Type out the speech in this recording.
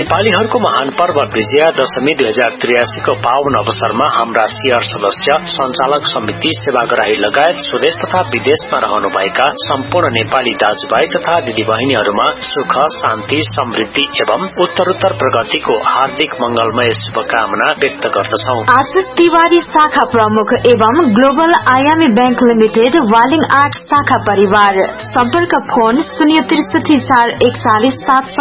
नेपालीहरूको महान पर्व विजया दशमी 2083 को पावन अवसरमा हाम्रा सिआर सदस्य, सञ्चालक समिति, सेवाग्राही लगायत स्वदेश तथा विदेशमा रहनुभएका सम्पूर्ण नेपाली दाजुभाइ तथा दिदीबहिनीहरूमा सुख, शान्ति, समृद्धि एवं उत्तरोत्तर प्रगतिको हार्दिक मंगलमय शुभकामना व्यक्त गर्दछौ। आशिष तिवारी शाखा प्रमुख एवं ग्लोबल आयामी बैंक लिमिटेड वालिङ 8 शाखा परिवार। सम्पर्क फोन 063 441